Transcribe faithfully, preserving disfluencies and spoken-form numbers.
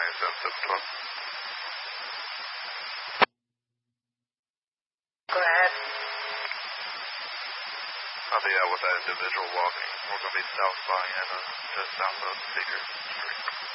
nine seven seven twelve. Go ahead. I'll be out with that individual walking. We're going to be south by Anna to south of Cedar Street.